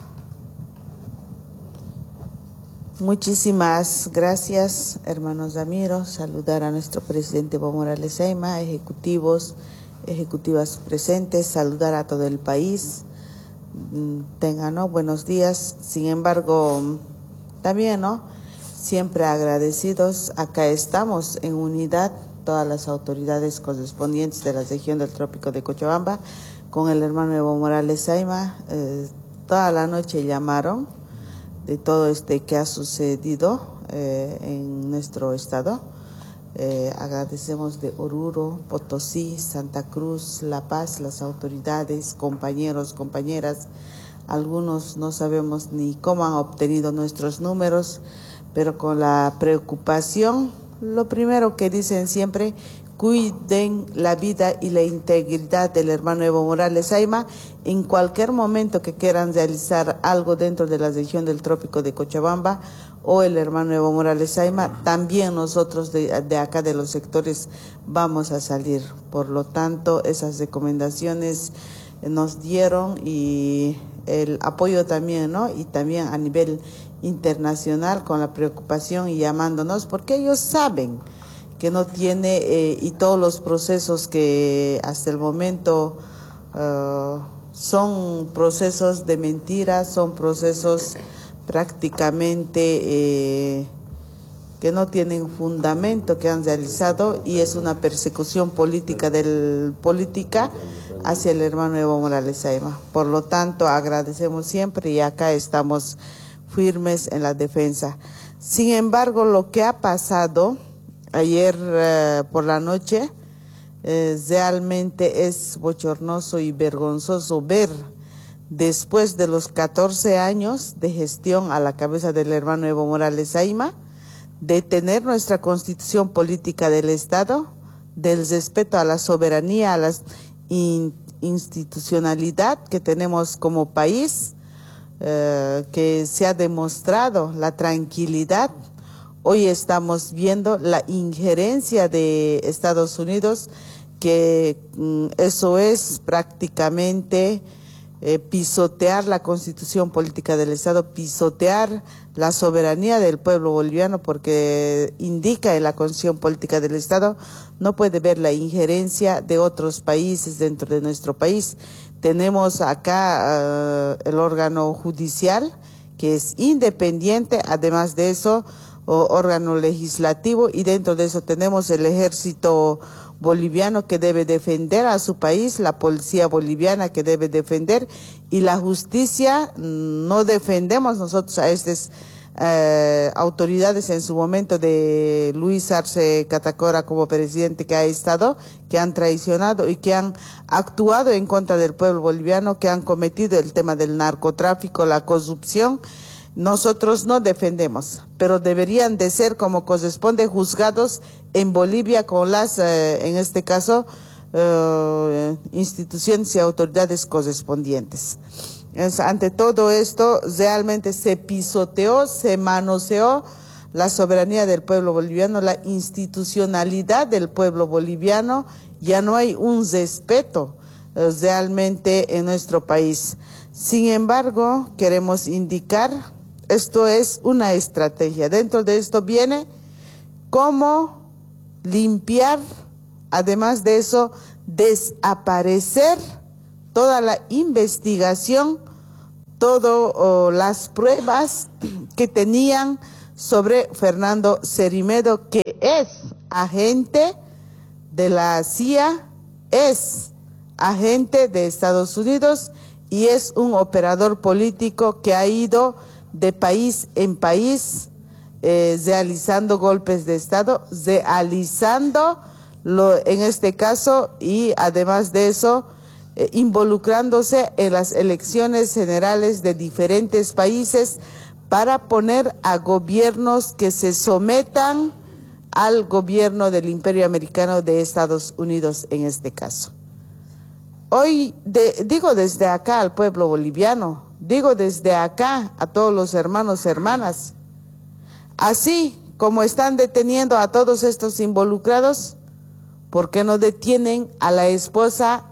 Muchísimas gracias, hermanos Ramiro. Saludar a nuestro presidente Evo Morales Ayma, ejecutivas presentes, saludar a todo el país. Tengan, ¿no?, buenos días. Sin embargo, también, ¿no?, siempre agradecidos. Acá estamos en unidad, todas las autoridades correspondientes de la región del Trópico de Cochabamba, con el hermano Evo Morales Ayma. Toda la noche llamaron de todo que ha sucedido en nuestro estado. Agradecemos de Oruro, Potosí, Santa Cruz, La Paz, las autoridades, compañeros, compañeras. Algunos no sabemos ni cómo han obtenido nuestros números, pero con la preocupación, lo primero que dicen siempre: cuiden la vida y la integridad del hermano Evo Morales Ayma. En cualquier momento que quieran realizar algo dentro de la región del Trópico de Cochabamba o el hermano Evo Morales Ayma, también nosotros de acá de los sectores vamos a salir. Por lo tanto, esas recomendaciones nos dieron, y el apoyo también, ¿no? Y también a nivel internacional, con la preocupación y llamándonos, porque ellos saben que no tiene, y todos los procesos que hasta el momento son procesos de mentiras, son procesos prácticamente que no tienen fundamento, que han realizado, y es una persecución política hacia el hermano Evo Morales Ayma. Por lo tanto, agradecemos siempre y acá estamos firmes en la defensa. Sin embargo, lo que ha pasado ayer por la noche realmente es bochornoso y vergonzoso ver, después de los 14 años de gestión a la cabeza del hermano Evo Morales Ayma, de tener nuestra constitución política del Estado, del respeto a la soberanía, a la institucionalidad que tenemos como país, que se ha demostrado la tranquilidad. Hoy estamos viendo la injerencia de Estados Unidos, que eso es prácticamente pisotear la constitución política del Estado, pisotear la soberanía del pueblo boliviano, porque indica en la constitución política del Estado no puede ver la injerencia de otros países dentro de nuestro país. Tenemos acá el órgano judicial, que es independiente, además de eso, órgano legislativo, y dentro de eso tenemos el ejército boliviano que debe defender a su país, la policía boliviana que debe defender, y la justicia. No defendemos nosotros a estas autoridades en su momento de Luis Arce Catacora como presidente, que ha estado, que han traicionado y que han actuado en contra del pueblo boliviano, que han cometido el tema del narcotráfico, la corrupción. Nosotros no defendemos, pero deberían de ser, como corresponde, juzgados en Bolivia con las, en este caso, instituciones y autoridades correspondientes. Ante todo esto, realmente se pisoteó, se manoseó la soberanía del pueblo boliviano, la institucionalidad del pueblo boliviano. Ya no hay un respeto realmente en nuestro país. Sin embargo, queremos indicar, esto es una estrategia. Dentro de esto viene cómo limpiar, además de eso, desaparecer toda la investigación, todas las pruebas que tenían sobre Fernando Cerimedo, que es agente de la CIA, es agente de Estados Unidos y es un operador político que ha ido de país en país realizando golpes de Estado, en este caso, y además de eso, involucrándose en las elecciones generales de diferentes países para poner a gobiernos que se sometan al gobierno del Imperio Americano de Estados Unidos en este caso. Hoy digo desde acá al pueblo boliviano, digo desde acá a todos los hermanos y hermanas, así como están deteniendo a todos estos involucrados, ¿por qué no detienen a la esposa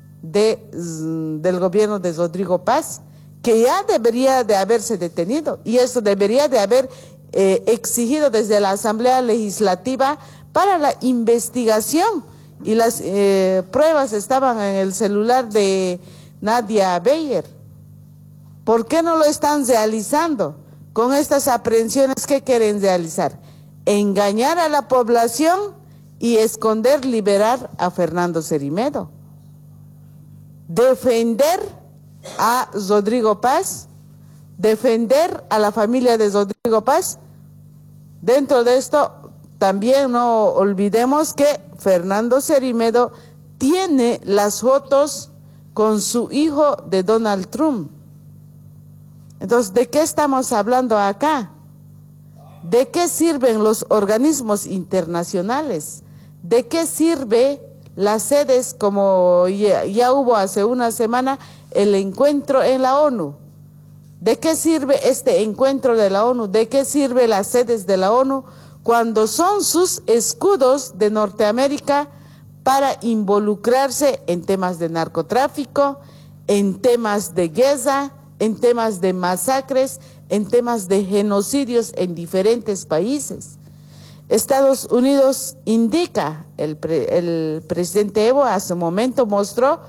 del gobierno de Rodrigo Paz, que ya debería de haberse detenido? Y eso debería de haber exigido desde la Asamblea Legislativa para la investigación, y las pruebas estaban en el celular de Nadia Beyer. ¿Por qué no lo están realizando? Con estas aprehensiones, ¿qué quieren realizar? Engañar a la población y esconder, liberar a Fernando Cerimedo. Defender a Rodrigo Paz, defender a la familia de Rodrigo Paz. Dentro de esto, también no olvidemos que Fernando Cerimedo tiene las fotos con su hijo de Donald Trump. Entonces, ¿de qué estamos hablando acá? ¿De qué sirven los organismos internacionales? ¿De qué sirve las sedes, como ya hubo hace una semana el encuentro en la ONU? ¿De qué sirve este encuentro de la ONU? ¿De qué sirve las sedes de la ONU cuando son sus escudos de Norteamérica para involucrarse en temas de narcotráfico, en temas de guerra, en temas de masacres, en temas de genocidios en diferentes países? Estados Unidos indica, el presidente Evo a su momento mostró,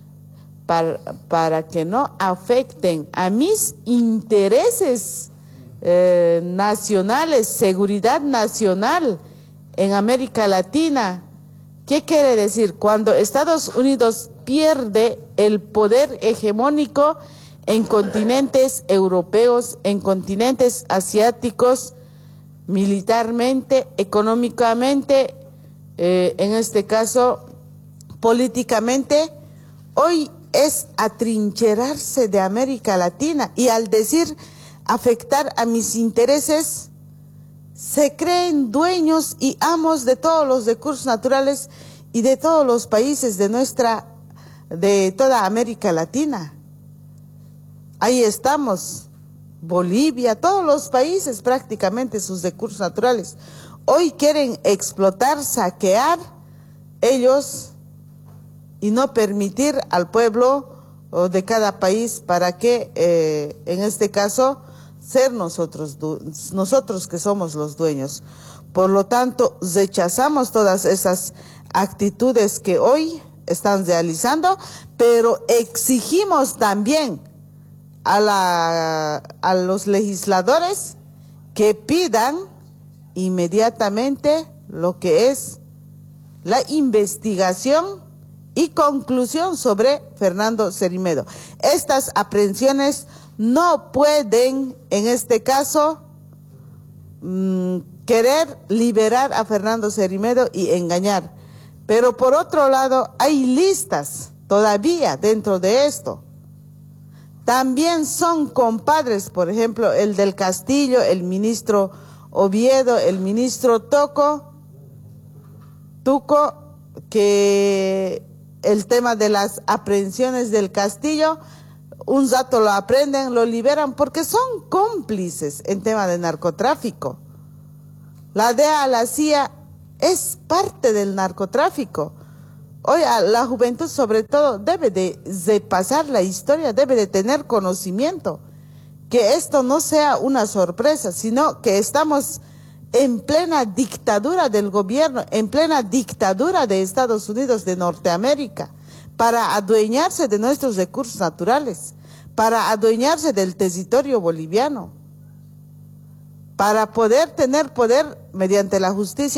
para que no afecten a mis intereses nacionales, seguridad nacional en América Latina. ¿Qué quiere decir? Cuando Estados Unidos pierde el poder hegemónico en continentes europeos, en continentes asiáticos, militarmente, económicamente, en este caso políticamente, hoy es atrincherarse de América Latina, y al decir afectar a mis intereses, se creen dueños y amos de todos los recursos naturales y de todos los países de toda América Latina. Ahí estamos, Bolivia, todos los países prácticamente, sus recursos naturales. Hoy quieren explotar, saquear ellos y no permitir al pueblo de cada país para que, en este caso, ser nosotros que somos los dueños. Por lo tanto, rechazamos todas esas actitudes que hoy están realizando, pero exigimos también a los legisladores que pidan inmediatamente lo que es la investigación y conclusión sobre Fernando Cerimedo. Estas aprehensiones no pueden, en este caso, querer liberar a Fernando Cerimedo y engañar. Pero por otro lado, hay listas todavía dentro de esto. También son compadres, por ejemplo, el del Castillo, el ministro Oviedo, el ministro Tuco, que el tema de las aprehensiones del Castillo, un rato lo aprenden, lo liberan, porque son cómplices en tema de narcotráfico. La DEA, la CIA, es parte del narcotráfico. Hoy la juventud, sobre todo, debe de pasar la historia, debe de tener conocimiento, que esto no sea una sorpresa, sino que estamos en plena dictadura del gobierno, en plena dictadura de Estados Unidos de Norteamérica, para adueñarse de nuestros recursos naturales, para adueñarse del territorio boliviano, para poder tener poder mediante la justicia.